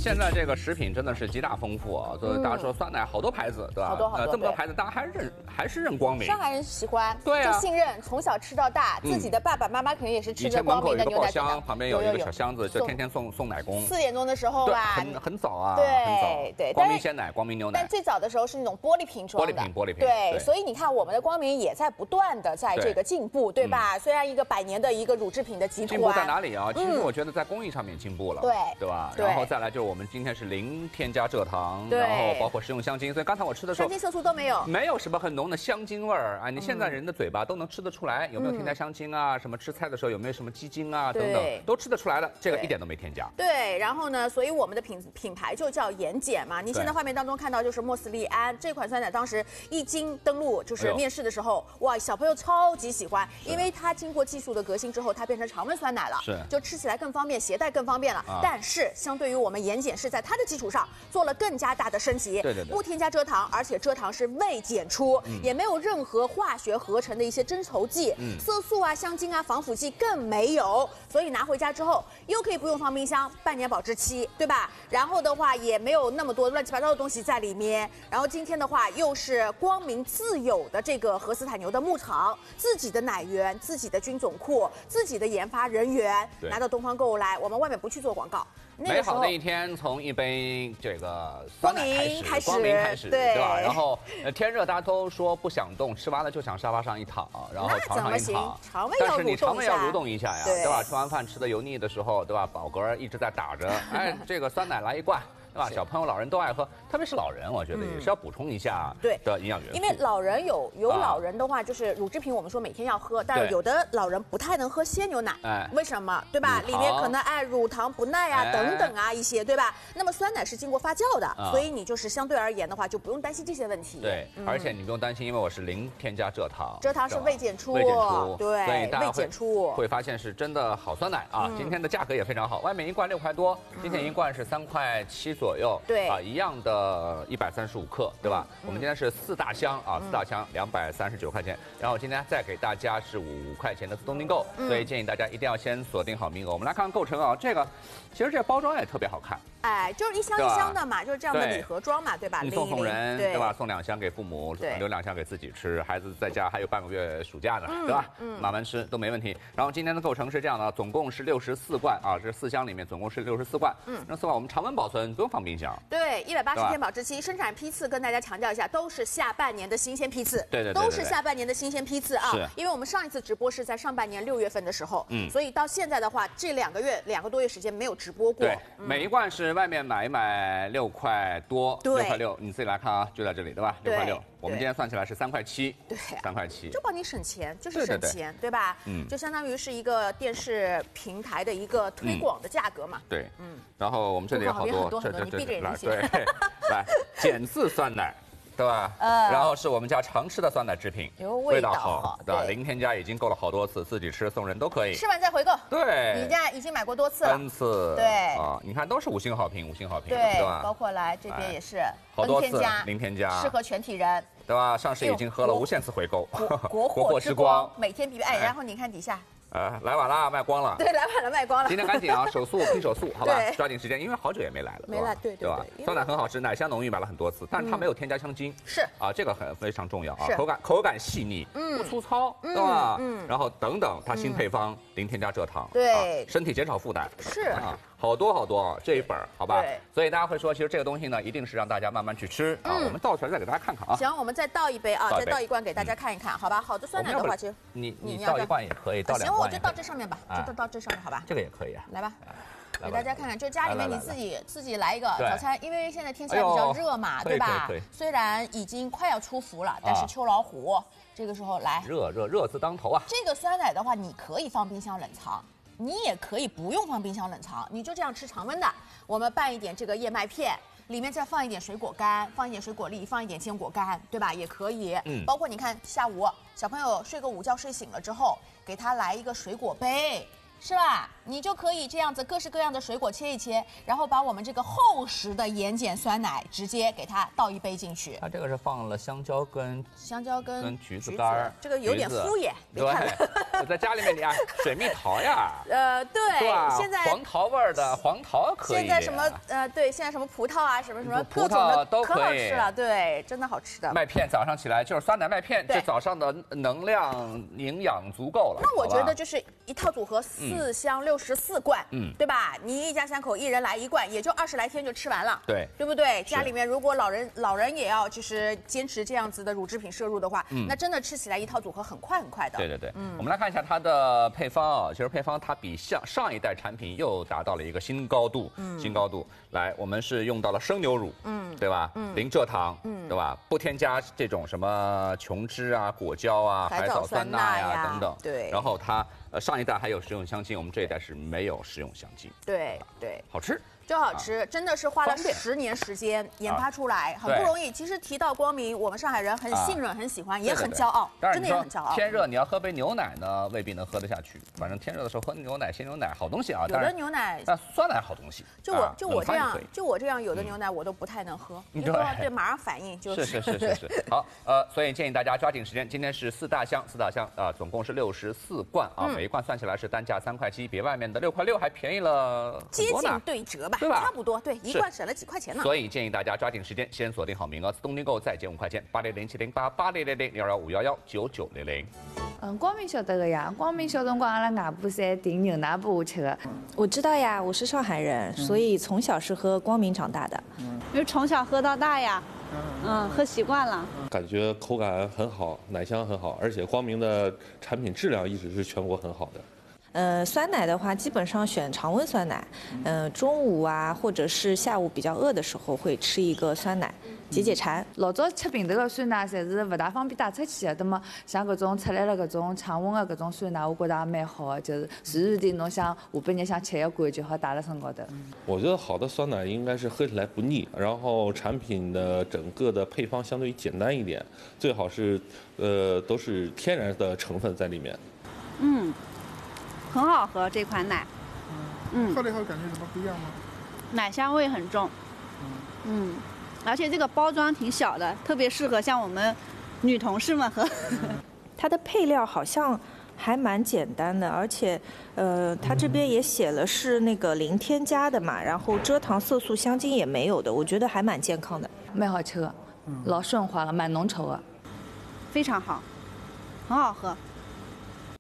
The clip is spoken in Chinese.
现在这个食品真的是极大丰富啊，所以大家说酸奶好多牌子，对吧？ 好多这么多牌子，大家还是认光明。 上海人喜欢， 对啊， 就信任，从小吃到大，自己的爸爸妈妈肯定也是吃着光明的牛奶。 箱旁边有一个小箱子，就天天送奶工。 4点钟的时候吧， 很早啊， 对对， 光明鲜奶、光明牛奶。 但最早的时候是那种玻璃瓶装的， 玻璃瓶。 对，所以你看我们的光明也在不断的在这个进步，对吧？虽然一个100年的一个乳制品的集团， 进步在哪里啊？其实我觉得在工艺上面进步了，对吧？然后再来就是我们今天是零添加蔗糖，然后包括食用香精，所以刚才我吃的时候， 香精色素都没有， 没有什么很浓的香精味儿啊。你现在人的嘴巴都能吃得出来，有没有添加香精啊？什么吃菜的时候有没有什么鸡精啊？等等，都吃得出来的，这个一点都没添加。 对，然后呢，所以我们的品牌就叫盐碱嘛。你现在画面当中看到就是莫斯利安这款酸奶，当时一经登陆就是面世的时候，哇，小朋友超级喜欢，因为它经过技术的革新之后，它变成常温酸奶了，就吃起来更方便，携带更方便了。但是相对于我们盐碱是在它的基础上做了更加大的升级，不添加蔗糖，而且蔗糖是未检出，也没有任何化学合成的一些增稠剂、色素啊、香精啊、防腐剂更没有，所以拿回家之后又可以不用放冰箱，半年保质期，对吧？然后的话也没有那么多乱七八糟的东西在里面。然后今天的话又是光明自有的这个荷斯坦牛的牧场，自己的奶源、自己的菌种库、自己的研发人员拿到东方购物来，我们外面不去做广告。 美好的一天从一杯这个酸奶光明开始，对吧？然后天热大家都说不想动，吃完了就想沙发上一躺，然后床上一躺，但是你肠胃要蠕动一下呀，对吧？吃完饭吃的油腻的时候，对吧？饱嗝一直在打着，哎，这个酸奶来一罐。对吧？小朋友、老人都爱喝，特别是老人，我觉得也是要补充一下的营养元素。 因为老人有老人的话，就是乳制品，我们说每天要喝，但是有的老人不太能喝鲜牛奶，为什么？对吧？里面可能乳糖不耐啊等等啊一些，对吧？那么酸奶是经过发酵的，所以你就是相对而言的话，就不用担心这些问题。 对，而且你不用担心，因为我是零添加蔗糖， 蔗糖是未检出，对， 所以大家会发会现是真的好酸奶啊。今天的价格也非常好，外面一罐6块多，今天一罐是3块7左右， 对啊。一样的135克，对吧？我们今天是4大箱啊，4大箱239块钱。然后今天再给大家是5块钱的自动订购，所以建议大家一定要先锁定好名额。我们来看看构成啊，这个其实这个包装也特别好看， 哎，就是一箱一箱的嘛，就是这样的礼盒装嘛，对吧？ 你送人，对吧？送2箱给父母，留2箱给自己吃，孩子在家还有半个月暑假呢，对吧？慢慢吃都没问题。然后今天的构成是这样的，总共是64罐啊，这4箱里面总共是64罐，那4罐我们常温保存，不用放冰箱。 对，180天保质期，生产批次跟大家强调一下，都是下半年的新鲜批次， 对， 都是下半年的新鲜批次啊。因为我们上一次直播是在上半年6月份的时候，所以到现在的话，这2个多月时间没有直播过。 对，每一罐是外面买6块多，6块6，你自己来看啊，就在这里，对吧？6块6，我们今天算起来是3块7，对，3块7， 就帮你省钱，就是省钱，对吧？就相当于是一个电视平台的一个推广的价格嘛。 对，然后我们这里有好多， 你闭着眼睛写。 对，来碱渍酸奶，对吧？然后是我们家常吃的酸奶制品，味道好，对吧？零添加已经购了好多次，自己吃送人都可以， 吃完再回购。 对， 你家已经买过多次了 ，3次。 对啊，你看都是5星好评，5星好评，对吧？ 包括来这边也是好多次零添加， 适合全体人， 对吧？上市已经喝了无限次回购， 国货之光，每天必备。哎，然后你看底下。 来晚了，卖光了。 对，来晚了，卖光了。 今天赶紧啊，手速拼手速，好吧，抓紧时间，因为好久也没来了， 没来，对吧？ 酸奶很好吃，奶香浓郁，买了很多次，但是它没有添加香精， 是啊， 这个非常重要啊，口感细腻，不粗糙，对吧？然后等等，它新配方零添加蔗糖， 对， 身体减少负担， 是啊。好多这一本，好吧？对，所以大家会说，其实这个东西呢，一定是让大家慢慢去吃啊。我们倒出来再给大家看看啊。 行，我们再倒一杯啊，再倒一罐给大家看一看，好吧？好的酸奶的话，其实你倒一罐也可以，倒2罐。 行，我就倒这上面吧，就倒这上面，好吧？ 这个也可以啊。 来吧，给大家看看，就家里面你自己来一个早餐，因为现在天气还比较热嘛，对吧？虽然已经快要出伏了，但是秋老虎这个时候来， 热字当头啊。 这个酸奶的话，你可以放冰箱冷藏。你也可以不用放冰箱冷藏，你就这样吃常温的。我们拌一点这个燕麦片，里面再放一点水果干，放一点水果粒，放一点坚果干，对吧？也可以。包括你看下午小朋友睡个午觉睡醒了之后，给他来一个水果杯， 是吧？你就可以这样子各式各样的水果切一切，然后把我们这个厚实的盐碱酸奶直接给它倒一杯进去。 它这个是放了香蕉跟橘子干， 这个有点敷衍。 对，在家里面你啊，水蜜桃呀， 对，现在黄桃味的黄桃可以。 现在什么对，现在什么葡萄啊，什么各种的都可以， 可好吃了，对，真的好吃的。 麦片早上起来就是酸奶麦片，这早上的能量营养足够了。 那我觉得就是一套组合4箱64罐，对吧？你一家3口，一人来1罐，也就20来天就吃完了，对不对？家里面如果老人也要就是坚持这样子的乳制品摄入的话，那真的吃起来一套组合很快的。 对，我们来看一下它的配方啊，其实配方它比上一代产品又达到了一个新高度，来，我们是用到了生牛乳，对吧？零蔗糖，对吧？不添加这种什么琼脂啊、果胶啊、海藻酸钠呀等等， 对。 然后它上一代还有食用香精，我们这一代是没有食用香精， 对， 好吃。 就好吃，真的是花了10年时间研发出来，很不容易。其实提到光明，我们上海人很信任、很喜欢，也很骄傲，真的也很骄傲。 天热你要喝杯牛奶呢，未必能喝得下去。反正天热的时候喝牛奶、鲜牛奶好东西啊。 有的牛奶， 酸奶好东西。就我这样，有的牛奶我都不太能喝，对，马上反应就是。 是。好，所以建议大家抓紧时间。今天是4大箱啊，总共是64罐啊，每一罐算起来是单价3块7，比外面的6块6还便宜了接近对折吧。 对吧？ 差不多，对，一罐省了几块钱呢。 所以建议大家抓紧时间，先锁定好名额，自动订购再减5块钱，80070880001152199900。 光明晓得的呀，光明小辰光阿拉外婆侪订牛奶拨我吃的。 我知道呀，我是上海人，所以从小是喝光明长大的。 因为从小喝到大呀，喝习惯了。 感觉口感很好，奶香很好，而且光明的产品质量一直是全国很好的。 酸奶的话，基本上选常温酸奶。中午啊，或者是下午比较饿的时候，会吃一个酸奶，解馋。 老早吃瓶头的酸奶，侪是不大方便带出去的。那么像搿种出来了搿种常温的搿种酸奶，我觉得也蛮好的，就是随时的侬想下半日想吃一罐就好带辣身高头。 我觉得好的酸奶应该是喝起来不腻，然后产品的整个的配方相对于简单一点，最好是都是天然的成分在里面。 很好喝这款奶， 喝了以后感觉什么不一样吗？ 奶香味很重，而且这个包装挺小的，特别适合像我们女同事们喝。 它的配料好像还蛮简单的，而且它这边也写了是那个零添加的嘛，然后蔗糖、色素、香精也没有的，我觉得还蛮健康的， 蛮好吃的，老顺滑了，蛮浓稠的， 非常好，很好喝。